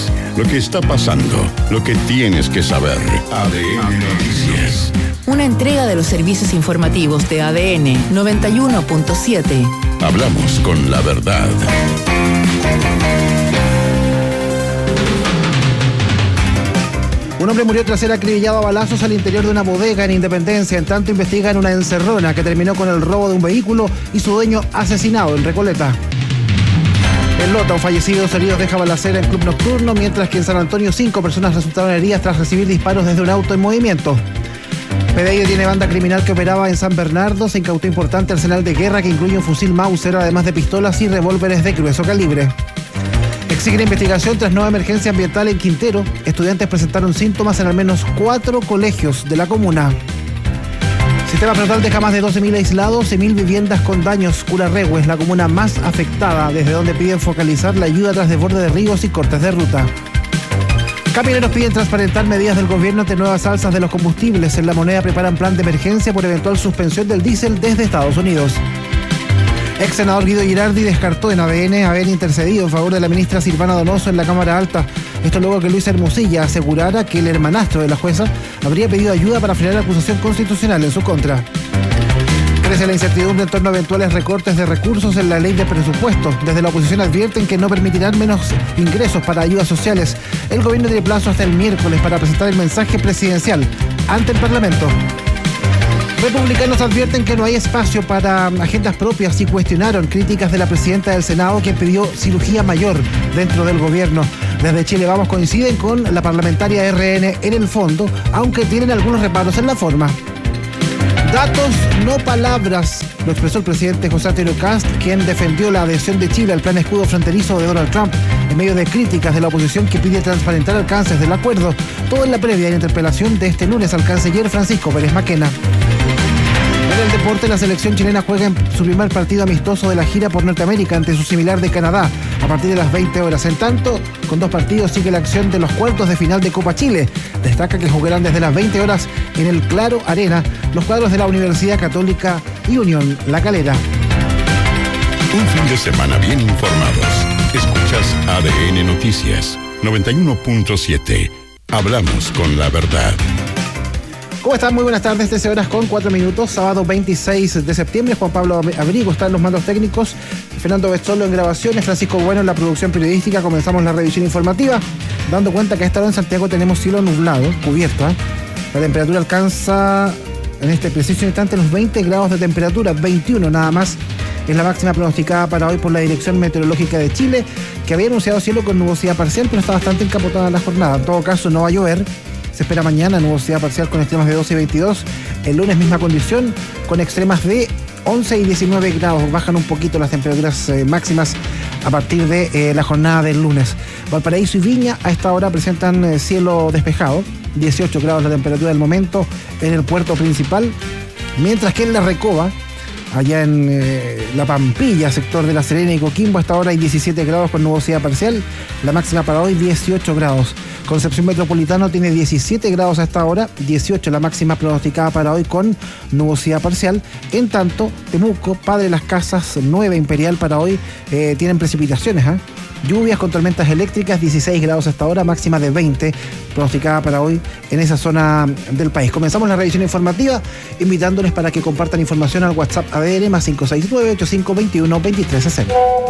Noticias. Lo que está pasando, lo que tienes que saber. ADN Noticias. Una entrega de los servicios informativos de ADN 91.7. Hablamos con la verdad. Un hombre murió tras ser acribillado a balazos al interior de una bodega en Independencia. En tanto, investigan una encerrona que terminó con el robo de un vehículo y su dueño asesinado en Recoleta. En Lota, un fallecido, heridos deja balacera en club nocturno, mientras que en San Antonio 5 personas resultaron heridas tras recibir disparos desde un auto en movimiento. PDI tiene banda criminal que operaba en San Bernardo. Se incautó importante arsenal de guerra que incluye un fusil Mauser, además de pistolas y revólveres de grueso calibre. Sigue la investigación tras nueva emergencia ambiental en Quintero. Estudiantes presentaron síntomas en al menos 4 colegios de la comuna. Sistema Frontal deja más de 12.000 aislados y 1.000 viviendas con daños. Curarrehue es la comuna más afectada, desde donde piden focalizar la ayuda tras desborde de ríos y cortes de ruta. Camioneros piden transparentar medidas del gobierno ante nuevas alzas de los combustibles. En La Moneda preparan plan de emergencia por eventual suspensión del diésel desde Estados Unidos. Ex senador Guido Girardi descartó en ADN haber intercedido en favor de la ministra Silvana Donoso en la Cámara Alta. Esto luego que Luis Hermosilla asegurara que el hermanastro de la jueza habría pedido ayuda para frenar la acusación constitucional en su contra. Crece la incertidumbre en torno a eventuales recortes de recursos en la ley de presupuesto. Desde la oposición advierten que no permitirán menos ingresos para ayudas sociales. El gobierno tiene plazo hasta el miércoles para presentar el mensaje presidencial ante el Parlamento. Republicanos advierten que no hay espacio para agendas propias y cuestionaron críticas de la presidenta del Senado, que pidió cirugía mayor dentro del gobierno. Desde Chile Vamos coinciden con la parlamentaria RN en el fondo, aunque tienen algunos reparos en la forma. Datos, no palabras, lo expresó el presidente José Antonio Kast, quien defendió la adhesión de Chile al plan escudo fronterizo de Donald Trump en medio de críticas de la oposición que pide transparentar alcances del acuerdo. Todo en la previa y interpelación de este lunes al canciller Francisco Pérez Maquena. En el deporte, la selección chilena juega en su primer partido amistoso de la gira por Norteamérica ante su similar de Canadá a partir de las 20 horas. En tanto, con 2 partidos sigue la acción de los cuartos de final de Copa Chile. Destaca que jugarán desde las 20 horas en el Claro Arena los cuadros de la Universidad Católica y Unión La Calera. Un fin de semana bien informados. Escuchas ADN Noticias 91.7. Hablamos con la verdad. ¿Cómo están? Muy buenas tardes, 13 horas con 4 minutos, sábado 26 de septiembre. Juan Pablo Abrigo está en los mandos técnicos, Fernando Bezzolo en grabaciones, Francisco Bueno en la producción periodística. Comenzamos la revisión informativa, dando cuenta que a esta hora en Santiago tenemos cielo nublado, cubierto. La temperatura alcanza en este preciso instante los 20 grados de temperatura, 21 nada más. Es la máxima pronosticada para hoy por la Dirección Meteorológica de Chile, que había anunciado cielo con nubosidad parcial, pero está bastante encapotada la jornada. En todo caso, no va a llover. Se espera mañana nubosidad parcial con extremas de 12 y 22. El lunes misma condición con extremas de 11 y 19 grados. Bajan un poquito las temperaturas máximas a partir de la jornada del lunes. Valparaíso y Viña a esta hora presentan cielo despejado. 18 grados la temperatura del momento en el puerto principal. Mientras que en La Recoba, allá en La Pampilla, sector de La Serena y Coquimbo, a esta hora hay 17 grados con nubosidad parcial. La máxima para hoy 18 grados. Concepción Metropolitano tiene 17 grados a esta hora, 18 la máxima pronosticada para hoy con nubosidad parcial. En tanto, Temuco, Padre Las Casas, 9 Imperial para hoy, tienen precipitaciones. Lluvias con tormentas eléctricas, 16 grados hasta ahora, máxima de 20, pronosticada para hoy en esa zona del país. Comenzamos la revisión informativa, invitándoles para que compartan información al WhatsApp ADN más 569-8521-2360.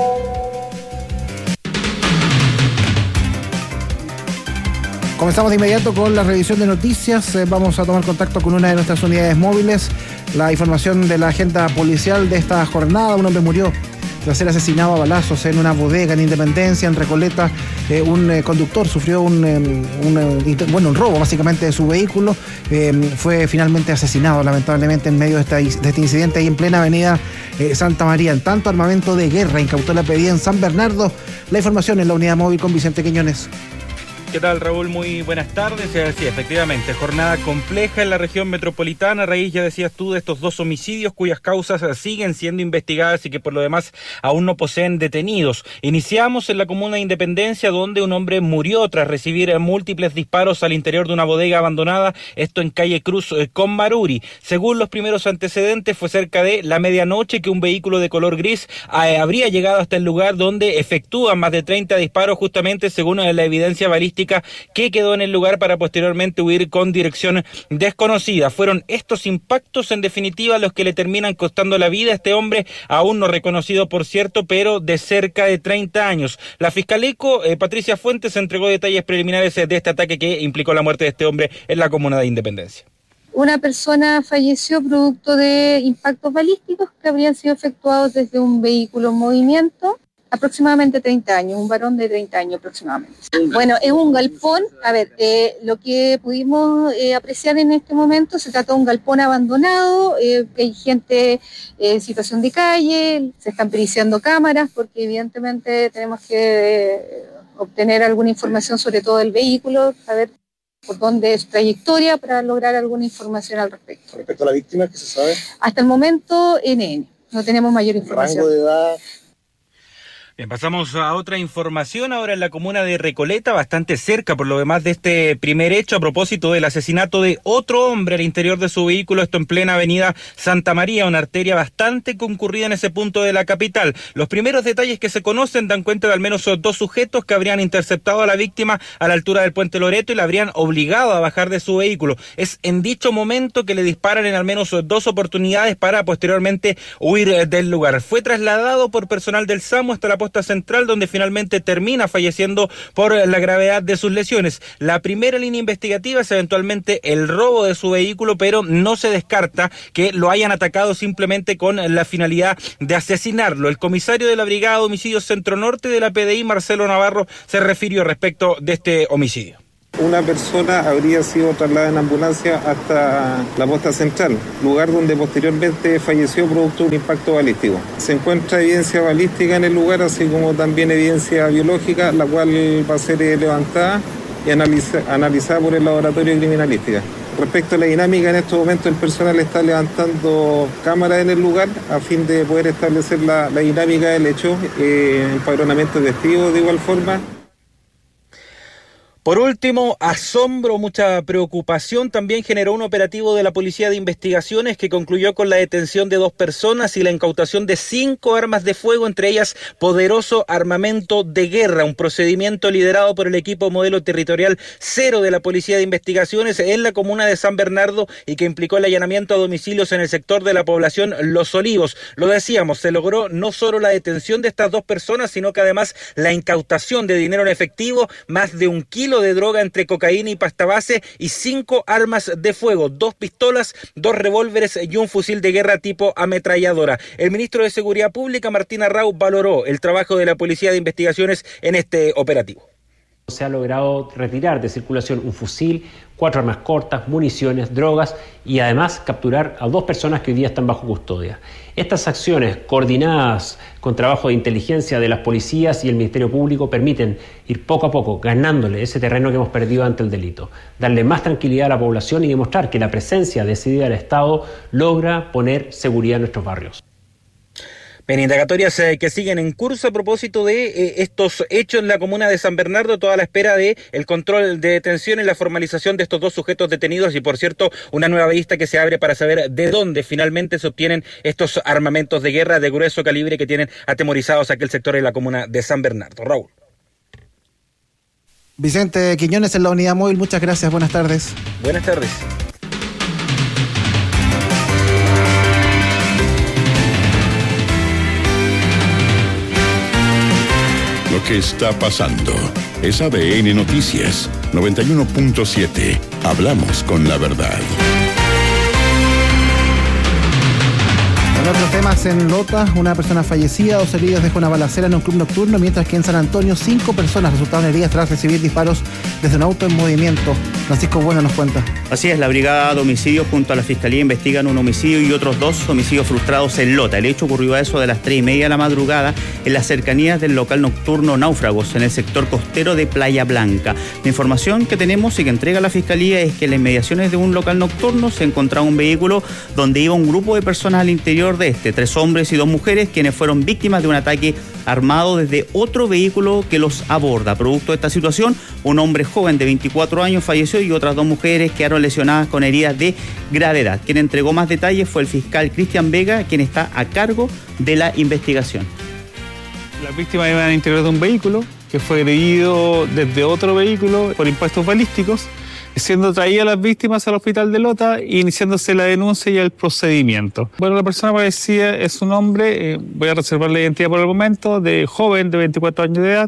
Comenzamos de inmediato con la revisión de noticias. Vamos a tomar contacto con una de nuestras unidades móviles. La información de la agenda policial de esta jornada: un hombre murió tras ser asesinado a balazos en una bodega en Independencia, en Recoleta. Un conductor sufrió un robo básicamente de su vehículo. Fue finalmente asesinado lamentablemente en medio de este incidente ahí en plena avenida Santa María. En tanto, armamento de guerra incautó la pedida en San Bernardo. La información en la unidad móvil con Vicente Quiñones. ¿Qué tal, Raúl? Muy buenas tardes. Sí, efectivamente, jornada compleja en la región metropolitana, a raíz, ya decías tú, de estos 2 homicidios cuyas causas siguen siendo investigadas y que por lo demás aún no poseen detenidos. Iniciamos en la comuna de Independencia, donde un hombre murió tras recibir múltiples disparos al interior de una bodega abandonada, esto en calle Cruz con Maruri. Según los primeros antecedentes, fue cerca de la medianoche que un vehículo de color gris habría llegado hasta el lugar donde efectúan más de 30 disparos, justamente según la evidencia balística que quedó en el lugar, para posteriormente huir con dirección desconocida. Fueron estos impactos, en definitiva, los que le terminan costando la vida a este hombre, aún no reconocido, por cierto, pero de cerca de 30 años. La fiscal ECO, Patricia Fuentes, entregó detalles preliminares de este ataque que implicó la muerte de este hombre en la comuna de Independencia. Una persona falleció producto de impactos balísticos que habrían sido efectuados desde un vehículo en movimiento. Aproximadamente 30 años, un varón de 30 años aproximadamente. Bueno, es un galpón, lo que pudimos apreciar en este momento, se trata de un galpón abandonado, hay gente en situación de calle, se están periciando cámaras, porque evidentemente tenemos que obtener alguna información sobre todo el vehículo, saber por dónde es trayectoria para lograr alguna información al respecto. Respecto a la víctima, ¿qué se sabe? Hasta el momento, NN, no tenemos mayor información. ¿Rango de edad? Bien, pasamos a otra información ahora en la comuna de Recoleta, bastante cerca por lo demás de este primer hecho, a propósito del asesinato de otro hombre al interior de su vehículo, esto en plena avenida Santa María, una arteria bastante concurrida en ese punto de la capital. Los primeros detalles que se conocen dan cuenta de al menos 2 sujetos que habrían interceptado a la víctima a la altura del puente Loreto y la habrían obligado a bajar de su vehículo. Es en dicho momento que le disparan en al menos 2 oportunidades para posteriormente huir del lugar. Fue trasladado por personal del SAMU hasta la posta central, donde finalmente termina falleciendo por la gravedad de sus lesiones. La primera línea investigativa es eventualmente el robo de su vehículo, pero no se descarta que lo hayan atacado simplemente con la finalidad de asesinarlo. El comisario de la Brigada de Homicidios Centro Norte de la PDI, Marcelo Navarro, se refirió respecto de este homicidio. Una persona habría sido trasladada en ambulancia hasta la posta central, lugar donde posteriormente falleció producto de un impacto balístico. Se encuentra evidencia balística en el lugar, así como también evidencia biológica, la cual va a ser levantada y analizada por el laboratorio de criminalística. Respecto a la dinámica, en estos momentos el personal está levantando cámaras en el lugar a fin de poder establecer la dinámica del hecho, empadronamiento de testigos de igual forma. Por último, asombro, mucha preocupación también generó un operativo de la Policía de Investigaciones que concluyó con la detención de 2 personas y la incautación de 5 armas de fuego, entre ellas poderoso armamento de guerra, un procedimiento liderado por el equipo modelo territorial 0 de la Policía de Investigaciones en la comuna de San Bernardo y que implicó el allanamiento a domicilios en el sector de la población Los Olivos. Lo decíamos, se logró no solo la detención de estas 2 personas, sino que además la incautación de dinero en efectivo, más de 1 kilo de droga entre cocaína y pasta base y 5 armas de fuego, 2 pistolas, 2 revólveres y un fusil de guerra tipo ametralladora. El ministro de Seguridad Pública, Martín Arrau, valoró el trabajo de la Policía de Investigaciones en este operativo. Se ha logrado retirar de circulación un fusil, 4 armas cortas, municiones, drogas y además capturar a 2 personas que hoy día están bajo custodia. Estas acciones coordinadas con trabajo de inteligencia de las policías y el Ministerio Público permiten ir poco a poco ganándole ese terreno que hemos perdido ante el delito, darle más tranquilidad a la población y demostrar que la presencia decidida del Estado logra poner seguridad en nuestros barrios. Bien, indagatorias que siguen en curso a propósito de estos hechos en la comuna de San Bernardo, toda la espera de el control de detención y la formalización de estos 2 sujetos detenidos y, por cierto, una nueva vista que se abre para saber de dónde finalmente se obtienen estos armamentos de guerra de grueso calibre que tienen atemorizados aquel sector de la comuna de San Bernardo. Raúl. Vicente Quiñones en la unidad móvil, muchas gracias, buenas tardes. Buenas tardes. Lo que está pasando es ADN Noticias 91.7. Hablamos con la verdad. En otros temas, en Lota, una persona fallecida, 2 heridos dejó una balacera en un club nocturno, mientras que en San Antonio 5 personas resultaron heridas tras recibir disparos desde un auto en movimiento. Francisco Bueno nos cuenta. Así es, la Brigada de Homicidios junto a la Fiscalía investigan un homicidio y otros 2 homicidios frustrados en Lota. El hecho ocurrió a eso de las 3:30 de la madrugada en las cercanías del local nocturno Náufragos, en el sector costero de Playa Blanca. La información que tenemos y que entrega la Fiscalía es que en las inmediaciones de un local nocturno se encontraba un vehículo donde iba un grupo de personas al interior de 3 hombres y 2 mujeres, quienes fueron víctimas de un ataque armado desde otro vehículo que los aborda. Producto de esta situación, un hombre joven de 24 años falleció y otras 2 mujeres quedaron lesionadas con heridas de gravedad. Quien entregó más detalles fue el fiscal Cristian Vega, quien está a cargo de la investigación. Las víctimas iban al interior de un vehículo que fue agredido desde otro vehículo por impactos balísticos, siendo traídas las víctimas al hospital de Lota e iniciándose la denuncia y el procedimiento. Bueno, la persona fallecida es un hombre, voy a reservar la identidad por el momento, de joven de 24 años de edad.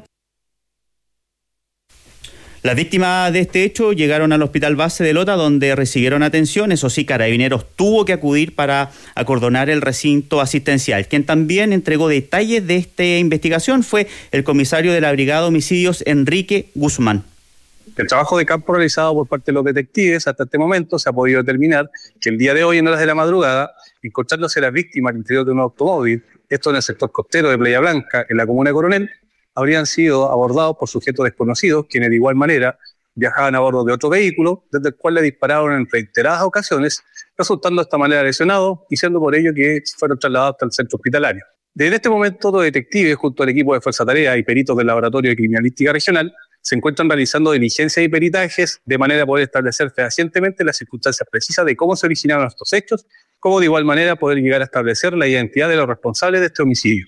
Las víctimas de este hecho llegaron al hospital base de Lota, donde recibieron atención. Eso sí, Carabineros tuvo que acudir para acordonar el recinto asistencial. Quien también entregó detalles de esta investigación fue el comisario de la Brigada de Homicidios, Enrique Guzmán. El trabajo de campo realizado por parte de los detectives hasta este momento se ha podido determinar que el día de hoy, en horas de la madrugada, encontrándose las víctimas al interior de un automóvil, esto en el sector costero de Playa Blanca, en la comuna de Coronel, habrían sido abordados por sujetos desconocidos, quienes de igual manera viajaban a bordo de otro vehículo, desde el cual le dispararon en reiteradas ocasiones, resultando de esta manera lesionados y siendo por ello que fueron trasladados hasta el centro hospitalario. Desde este momento, los detectives, junto al equipo de Fuerza Tarea y peritos del Laboratorio de Criminalística Regional, se encuentran realizando diligencias y peritajes de manera a poder establecer fehacientemente las circunstancias precisas de cómo se originaron estos hechos, como de igual manera poder llegar a establecer la identidad de los responsables de este homicidio.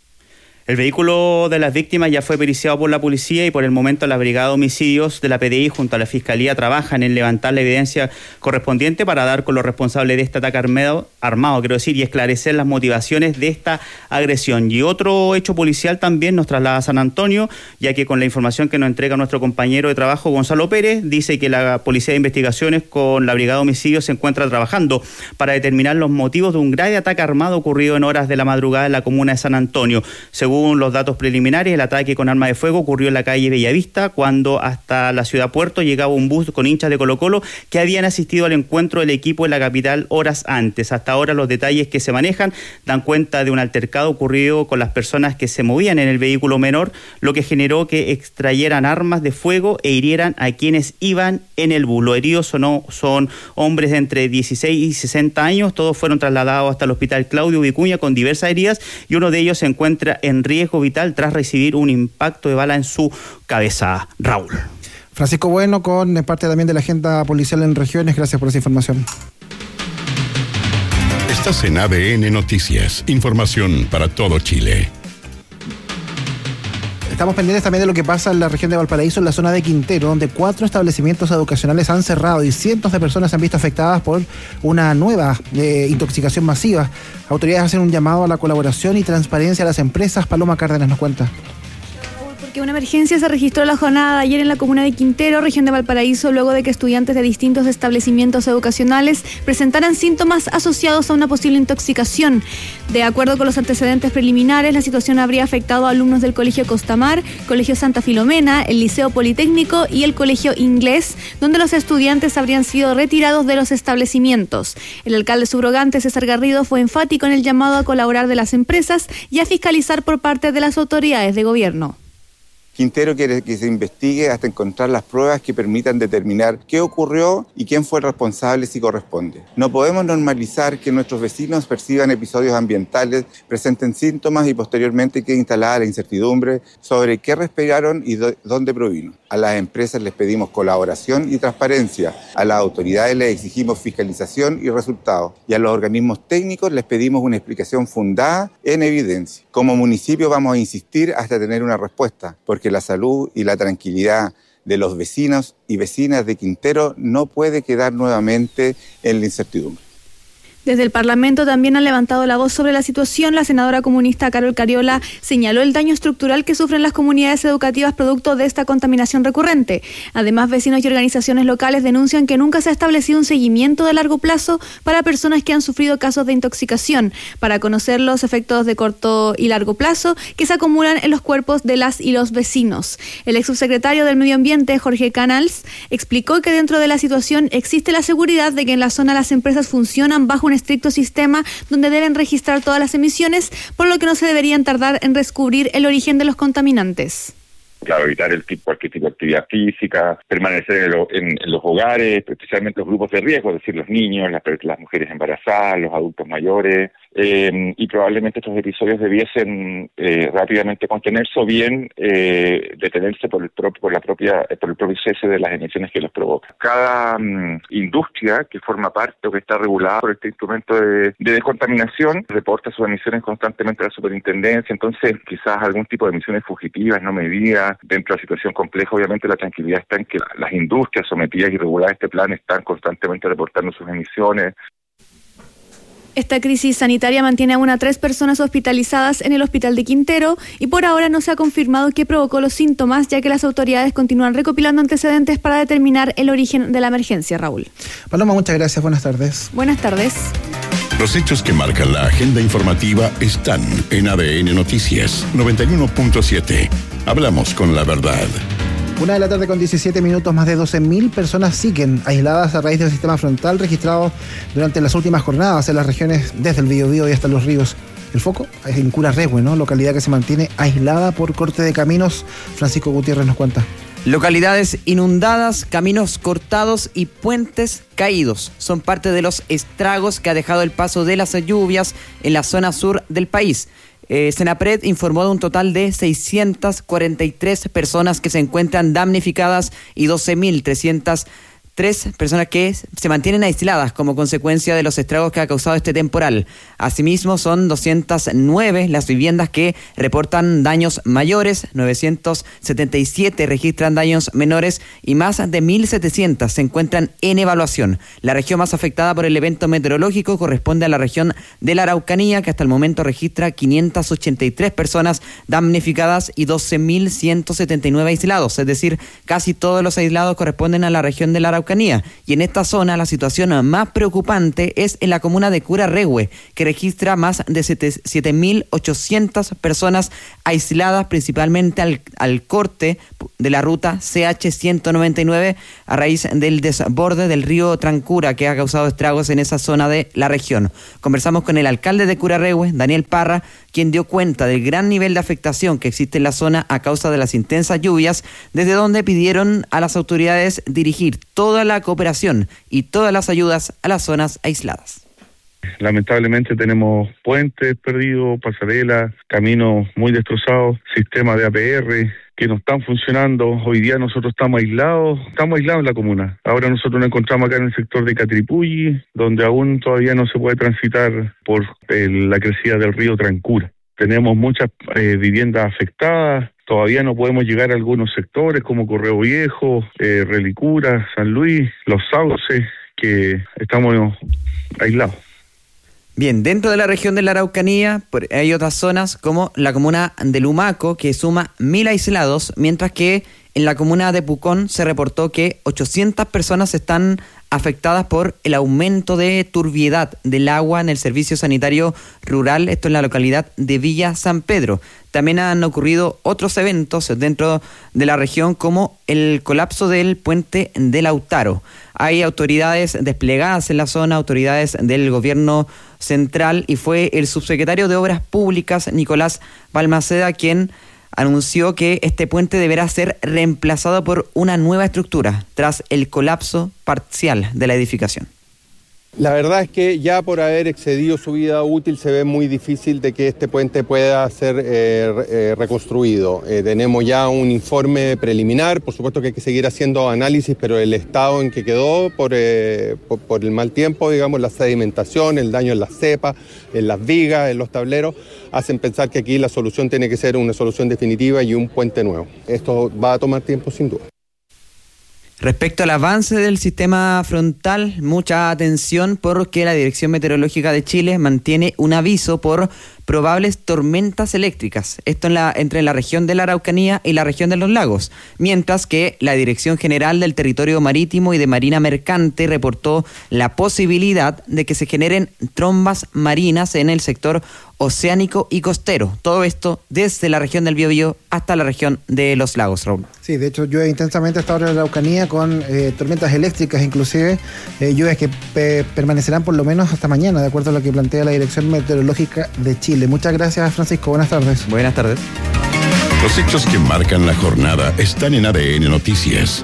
El vehículo de las víctimas ya fue periciado por la policía y por el momento la Brigada de Homicidios de la PDI junto a la Fiscalía trabajan en levantar la evidencia correspondiente para dar con los responsables de este ataque armado, y esclarecer las motivaciones de esta agresión. Y otro hecho policial también nos traslada a San Antonio, ya que con la información que nos entrega nuestro compañero de trabajo Gonzalo Pérez, dice que la Policía de Investigaciones con la Brigada de Homicidios se encuentra trabajando para determinar los motivos de un grave ataque armado ocurrido en horas de la madrugada en la comuna de San Antonio. Según los datos preliminares, el ataque con arma de fuego ocurrió en la calle Bellavista, cuando hasta la ciudad Puerto llegaba un bus con hinchas de Colo-Colo que habían asistido al encuentro del equipo en la capital horas antes. Hasta ahora los detalles que se manejan dan cuenta de un altercado ocurrido con las personas que se movían en el vehículo menor, lo que generó que extrayeran armas de fuego e hirieran a quienes iban en el bus. Los heridos son hombres de entre 16 y 60 años, todos fueron trasladados hasta el hospital Claudio Vicuña con diversas heridas y uno de ellos se encuentra en riesgo vital tras recibir un impacto de bala en su cabeza. Raúl. Francisco Bueno, con parte también de la agenda policial en regiones, gracias por esa información. Estás en ADN Noticias, información para todo Chile. Estamos pendientes también de lo que pasa en la región de Valparaíso, en la zona de Quintero, donde 4 establecimientos educacionales han cerrado y cientos de personas se han visto afectadas por una nueva intoxicación masiva. Autoridades hacen un llamado a la colaboración y transparencia a las empresas. Paloma Cárdenas nos cuenta. Que una emergencia se registró la jornada de ayer en la comuna de Quintero, región de Valparaíso, luego de que estudiantes de distintos establecimientos educacionales presentaran síntomas asociados a una posible intoxicación. De acuerdo con los antecedentes preliminares, la situación habría afectado a alumnos del Colegio Costamar, Colegio Santa Filomena, el Liceo Politécnico y el Colegio Inglés, donde los estudiantes habrían sido retirados de los establecimientos. El alcalde subrogante, César Garrido, fue enfático en el llamado a colaborar de las empresas y a fiscalizar por parte de las autoridades de gobierno. Quintero quiere que se investigue hasta encontrar las pruebas que permitan determinar qué ocurrió y quién fue el responsable si corresponde. No podemos normalizar que nuestros vecinos perciban episodios ambientales, presenten síntomas y posteriormente quede instalada la incertidumbre sobre qué respiraron y dónde provino. A las empresas les pedimos colaboración y transparencia, a las autoridades les exigimos fiscalización y resultados y a los organismos técnicos les pedimos una explicación fundada en evidencia. Como municipio vamos a insistir hasta tener una respuesta, porque la salud y la tranquilidad de los vecinos y vecinas de Quintero no puede quedar nuevamente en la incertidumbre. Desde el Parlamento también han levantado la voz sobre la situación. La senadora comunista Carol Cariola señaló el daño estructural que sufren las comunidades educativas producto de esta contaminación recurrente. Además, vecinos y organizaciones locales denuncian que nunca se ha establecido un seguimiento de largo plazo para personas que han sufrido casos de intoxicación, para conocer los efectos de corto y largo plazo que se acumulan en los cuerpos de las y los vecinos. El ex subsecretario del Medio Ambiente, Jorge Canals, explicó que dentro de la situación existe la seguridad de que en la zona las empresas funcionan bajo un estricto sistema donde deben registrar todas las emisiones, por lo que no se deberían tardar en descubrir el origen de los contaminantes. Claro, evitar cualquier tipo de actividad física, permanecer en los hogares, especialmente los grupos de riesgo, es decir, los niños, las mujeres embarazadas, los adultos mayores, y probablemente estos episodios debiesen rápidamente contenerse o bien detenerse por el propio cese de las emisiones que los provoca. Cada industria que forma parte o que está regulada por este instrumento de descontaminación reporta sus emisiones constantemente a la superintendencia, entonces quizás algún tipo de emisiones fugitivas no medidas. Dentro de la situación compleja, obviamente la tranquilidad está en que las industrias sometidas y reguladas a este plan están constantemente reportando sus emisiones. Esta crisis sanitaria mantiene aún a 3 personas hospitalizadas en el hospital de Quintero y por ahora no se ha confirmado qué provocó los síntomas, ya que las autoridades continúan recopilando antecedentes para determinar el origen de la emergencia. Raúl. Paloma, muchas gracias. Buenas tardes. Buenas tardes. Los hechos que marcan la agenda informativa están en ADN Noticias 91.7. Hablamos con la verdad. 1:00 con 17 minutos, más de 12.000 personas siguen aisladas a raíz del sistema frontal registrado durante las últimas jornadas en las regiones desde el Biobío y hasta los ríos. El foco es en Curarrehue, ¿no? Localidad que se mantiene aislada por corte de caminos. Francisco Gutiérrez nos cuenta. Localidades inundadas, caminos cortados y puentes caídos son parte de los estragos que ha dejado el paso de las lluvias en la zona sur del país. Senapred informó de un total de 643 personas que se encuentran damnificadas y 12.303 personas que se mantienen aisladas como consecuencia de los estragos que ha causado este temporal. Asimismo, son 209 las viviendas que reportan daños mayores, 977 registran daños menores y más de 1.700 se encuentran en evaluación. La región más afectada por el evento meteorológico corresponde a la región de la Araucanía, que hasta el momento registra 583 personas damnificadas y 12.179 aislados, es decir, casi todos los aislados corresponden a la región de la Araucanía. Y en esta zona la situación más preocupante es en la comuna de Curarrehue, que registra más de 7.800 personas aisladas, principalmente al corte de la ruta CH-199 a raíz del desborde del río Trancura, que ha causado estragos en esa zona de la región. Conversamos con el alcalde de Curarrehue, Daniel Parra, quien dio cuenta del gran nivel de afectación que existe en la zona a causa de las intensas lluvias, desde donde pidieron a las autoridades dirigir toda la cooperación y todas las ayudas a las zonas aisladas. Lamentablemente tenemos puentes perdidos, pasarelas, caminos muy destrozados, sistemas de APR que no están funcionando. Hoy día nosotros estamos aislados en la comuna. Ahora nosotros nos encontramos acá en el sector de Catripulli, donde aún todavía no se puede transitar por la crecida del río Trancura. Tenemos muchas viviendas afectadas. Todavía no podemos llegar a algunos sectores como Correo Viejo, Relicura, San Luis, Los Sauces, que estamos aislados. Bien, dentro de la región de la Araucanía hay otras zonas como la comuna de Lumaco, que suma 1.000 aislados, mientras que en la comuna de Pucón se reportó que 800 personas están afectadas por el aumento de turbiedad del agua en el servicio sanitario rural, esto en la localidad de Villa San Pedro. También han ocurrido otros eventos dentro de la región, como el colapso del puente de Lautaro. Hay autoridades desplegadas en la zona, autoridades del gobierno central, y fue el subsecretario de Obras Públicas, Nicolás Balmaceda, quien anunció que este puente deberá ser reemplazado por una nueva estructura tras el colapso parcial de la edificación. La verdad es que ya por haber excedido su vida útil se ve muy difícil de que este puente pueda ser reconstruido. Tenemos ya un informe preliminar, por supuesto que hay que seguir haciendo análisis, pero el estado en que quedó por el mal tiempo, digamos, la sedimentación, el daño en las cepas, en las vigas, en los tableros, hacen pensar que aquí la solución tiene que ser una solución definitiva y un puente nuevo. Esto va a tomar tiempo sin duda. Respecto al avance del sistema frontal, mucha atención porque la Dirección Meteorológica de Chile mantiene un aviso por probables tormentas eléctricas, esto entre la región de la Araucanía y la región de los lagos, mientras que la Dirección General del Territorio Marítimo y de Marina Mercante reportó la posibilidad de que se generen trombas marinas en el sector oceánico y costero. Todo esto desde la región del Biobío hasta la región de los lagos, Raúl. Sí, de hecho llueve intensamente hasta ahora en la Araucanía con tormentas eléctricas inclusive, lluvias que permanecerán por lo menos hasta mañana, de acuerdo a lo que plantea la Dirección Meteorológica de Chile. Muchas gracias, Francisco. Buenas tardes. Buenas tardes. Los hechos que marcan la jornada están en ADN Noticias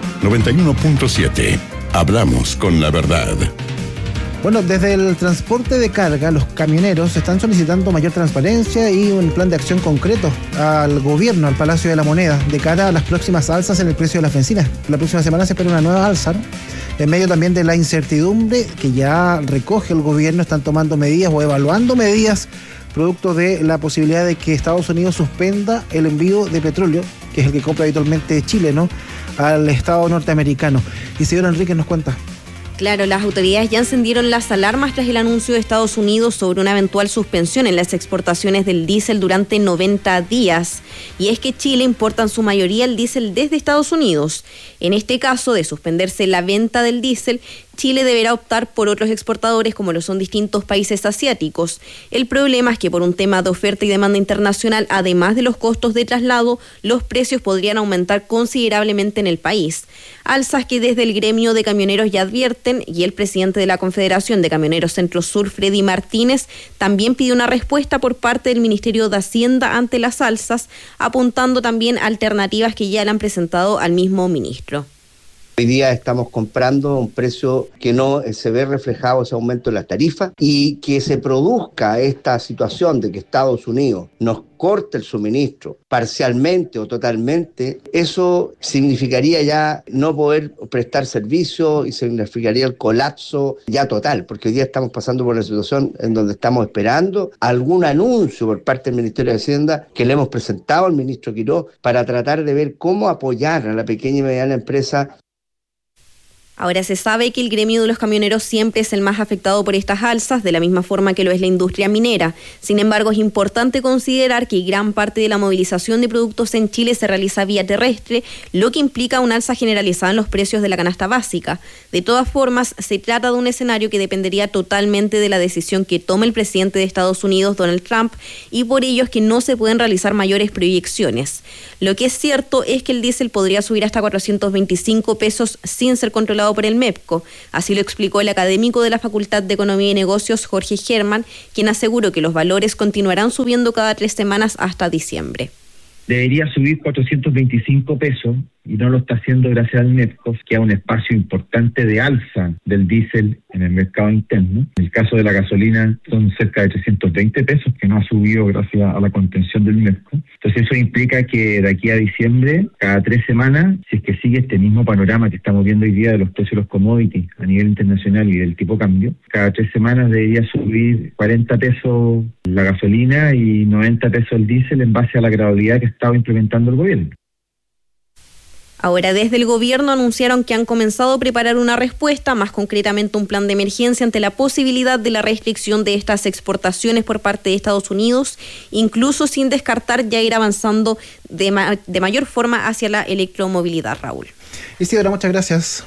91.7. Hablamos con la verdad. Bueno, desde el transporte de carga, los camioneros están solicitando mayor transparencia y un plan de acción concreto al gobierno, al Palacio de la Moneda, de cara a las próximas alzas en el precio de las bencinas. La próxima semana se espera una nueva alza, ¿no? En medio también de la incertidumbre que ya recoge el gobierno, están tomando medidas o evaluando medidas producto de la posibilidad de que Estados Unidos suspenda el envío de petróleo, que es el que compra habitualmente Chile, ¿no?, al Estado norteamericano. Isidora Enríquez nos cuenta. Claro, las autoridades ya encendieron las alarmas tras el anuncio de Estados Unidos sobre una eventual suspensión en las exportaciones del diésel durante 90 días. Y es que Chile importa en su mayoría el diésel desde Estados Unidos. En este caso, de suspenderse la venta del diésel, Chile deberá optar por otros exportadores como lo son distintos países asiáticos. El problema es que por un tema de oferta y demanda internacional, además de los costos de traslado, los precios podrían aumentar considerablemente en el país. Alzas que desde el gremio de camioneros ya advierten, y el presidente de la Confederación de Camioneros Centro Sur, Freddy Martínez, también pidió una respuesta por parte del Ministerio de Hacienda ante las alzas, apuntando también a alternativas que ya le han presentado al mismo ministro. Hoy día estamos comprando a un precio que no se ve reflejado ese aumento de las tarifas, y que se produzca esta situación de que Estados Unidos nos corte el suministro parcialmente o totalmente, eso significaría ya no poder prestar servicio y significaría el colapso ya total, porque hoy día estamos pasando por una situación en donde estamos esperando algún anuncio por parte del Ministerio de Hacienda que le hemos presentado al ministro Quirós para tratar de ver cómo apoyar a la pequeña y mediana empresa. Ahora se sabe que el gremio de los camioneros siempre es el más afectado por estas alzas, de la misma forma que lo es la industria minera. Sin embargo, es importante considerar que gran parte de la movilización de productos en Chile se realiza vía terrestre, lo que implica una alza generalizada en los precios de la canasta básica. De todas formas, se trata de un escenario que dependería totalmente de la decisión que tome el presidente de Estados Unidos, Donald Trump, y por ello es que no se pueden realizar mayores proyecciones. Lo que es cierto es que el diésel podría subir hasta 425 pesos sin ser controlado por el MEPCO. Así lo explicó el académico de la Facultad de Economía y Negocios, Jorge Germán, quien aseguró que los valores continuarán subiendo cada 3 semanas hasta diciembre. Debería subir 425 pesos y no lo está haciendo gracias al MEPCO, que es un espacio importante de alza del diésel en el mercado interno. En el caso de la gasolina son cerca de 320 pesos, que no ha subido gracias a la contención del MEPCO. Entonces eso implica que de aquí a diciembre, cada 3 semanas, si es que sigue este mismo panorama que estamos viendo hoy día de los precios de los commodities a nivel internacional y del tipo cambio, cada 3 semanas debería subir 40 pesos la gasolina y 90 pesos el diésel en base a la gradualidad que estaba implementando el gobierno. Ahora, desde el gobierno anunciaron que han comenzado a preparar una respuesta, más concretamente un plan de emergencia ante la posibilidad de la restricción de estas exportaciones por parte de Estados Unidos, incluso sin descartar ya ir avanzando de mayor forma hacia la electromovilidad, Raúl. Isidora, muchas gracias.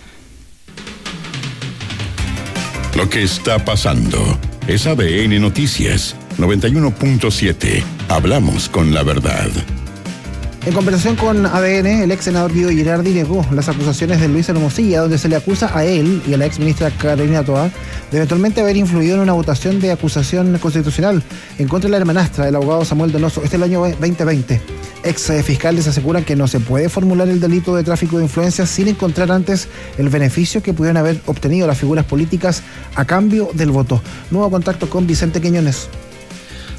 Lo que está pasando es ADN Noticias 91.7. Hablamos con la verdad. En conversación con ADN, el ex senador Guido Girardi negó las acusaciones de Luis Hermosilla, donde se le acusa a él y a la ex ministra Carolina Toa de eventualmente haber influido en una votación de acusación constitucional en contra de la hermanastra del abogado Samuel Donoso. Este es el año 2020. Ex fiscales aseguran que no se puede formular el delito de tráfico de influencias sin encontrar antes el beneficio que pudieran haber obtenido las figuras políticas a cambio del voto. Nuevo contacto con Vicente Quiñones.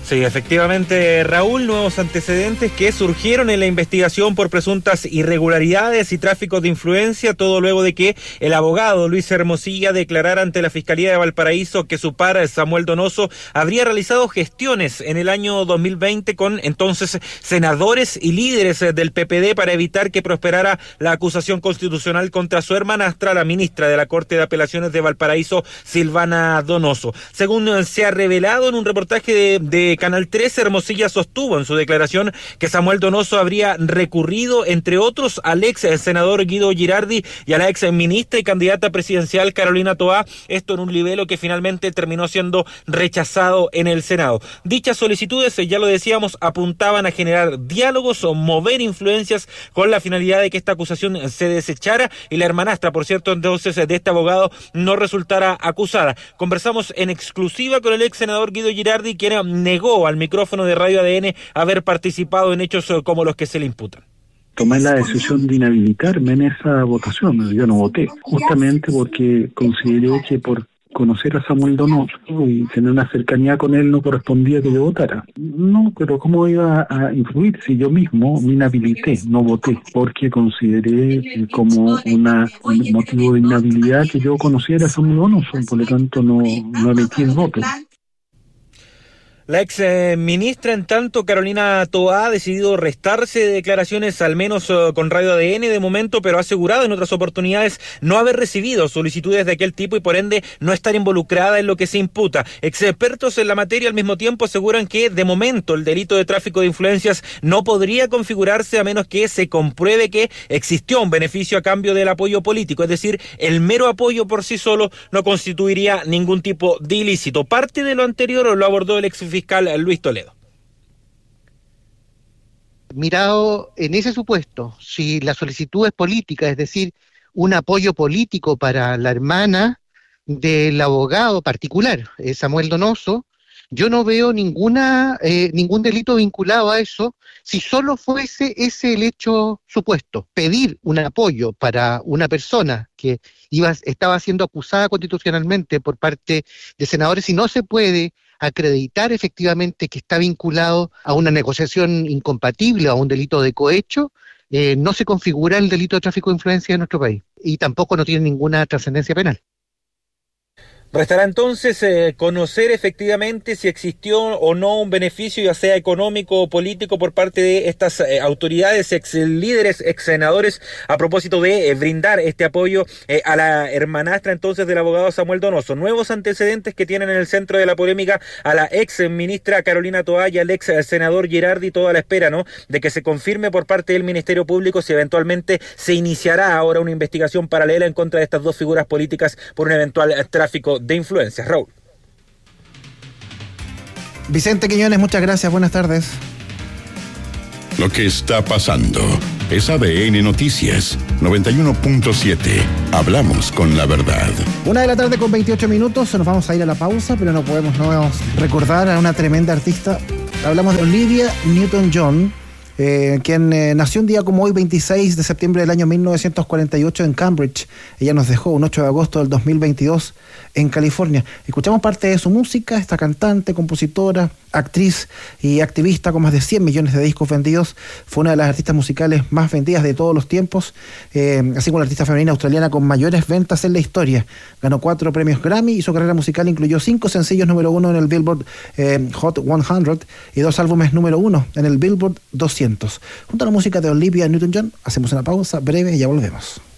Sí, efectivamente, Raúl, nuevos antecedentes que surgieron en la investigación por presuntas irregularidades y tráfico de influencia, todo luego de que el abogado Luis Hermosilla declarara ante la Fiscalía de Valparaíso que su par, Samuel Donoso, habría realizado gestiones en el año 2020 con entonces senadores y líderes del PPD para evitar que prosperara la acusación constitucional contra su hermanastra, la ministra de la Corte de Apelaciones de Valparaíso, Silvana Donoso. Según se ha revelado en un reportaje de Canal 13, Hermosilla sostuvo en su declaración que Samuel Donoso habría recurrido, entre otros, al ex senador Guido Girardi y a la ex ministra y candidata presidencial Carolina Toá, esto en un libelo que finalmente terminó siendo rechazado en el Senado. Dichas solicitudes, ya lo decíamos, apuntaban a generar diálogos o mover influencias con la finalidad de que esta acusación se desechara y la hermanastra, por cierto, entonces, de este abogado no resultara acusada. Conversamos en exclusiva con el ex senador Guido Girardi, quien negó al micrófono de Radio ADN haber participado en hechos como los que se le imputan. Tomé la decisión de inhabilitarme en esa votación. Yo no voté, justamente porque consideré que por conocer a Samuel Donoso y tener una cercanía con él no correspondía que yo votara. No, pero ¿cómo iba a influir si yo mismo me inhabilité, no voté? Porque consideré como un motivo de inhabilidad que yo conociera a Samuel Donoso, por lo tanto no emití el voto. La ex ministra, en tanto, Carolina Toá, ha decidido restarse de declaraciones, al menos con Radio ADN de momento, pero ha asegurado en otras oportunidades no haber recibido solicitudes de aquel tipo y por ende no estar involucrada en lo que se imputa. Expertos en la materia al mismo tiempo aseguran que de momento el delito de tráfico de influencias no podría configurarse a menos que se compruebe que existió un beneficio a cambio del apoyo político, es decir, el mero apoyo por sí solo no constituiría ningún tipo de ilícito. Parte de lo anterior lo abordó el exfiscal Luis Toledo. Mirado en ese supuesto, si la solicitud es política, es decir, un apoyo político para la hermana del abogado particular, Samuel Donoso, yo no veo ningún delito vinculado a eso, si solo fuese ese el hecho supuesto. Pedir un apoyo para una persona que estaba siendo acusada constitucionalmente por parte de senadores y no se puede acreditar efectivamente que está vinculado a una negociación incompatible o a un delito de cohecho, no se configura el delito de tráfico de influencia en nuestro país y tampoco no tiene ninguna trascendencia penal. Restará entonces conocer efectivamente si existió o no un beneficio, ya sea económico o político, por parte de estas autoridades, ex líderes, ex senadores, a propósito de brindar este apoyo a la hermanastra entonces del abogado Samuel Donoso. Nuevos antecedentes que tienen en el centro de la polémica a la ex ministra Carolina Toá y al ex senador Girardi, toda la espera, ¿no?, de que se confirme por parte del Ministerio Público si eventualmente se iniciará ahora una investigación paralela en contra de estas dos figuras políticas por un eventual tráfico de influencias. Raúl. Vicente Quiñones, muchas gracias, buenas tardes. Lo que está pasando es ADN Noticias 91.7. Hablamos con la verdad. 1:00 con 28 minutos. Nos vamos a ir a la pausa, pero no podemos recordar a una tremenda artista. Hablamos de Olivia Newton-John, quien nació un día como hoy, 26 de septiembre del año 1948 en Cambridge. Ella nos dejó un 8 de agosto del 2022 en California. Escuchamos parte de su música. Esta cantante, compositora, actriz y activista con más de 100 millones de discos vendidos, fue una de las artistas musicales más vendidas de todos los tiempos, así como la artista femenina australiana con mayores ventas en la historia. Ganó 4 premios Grammy y su carrera musical incluyó 5 sencillos número 1 en el Billboard Hot 100 y 2 álbumes número 1 en el Billboard 200. Junto a la música de Olivia Newton-John, hacemos una pausa breve y ya volvemos.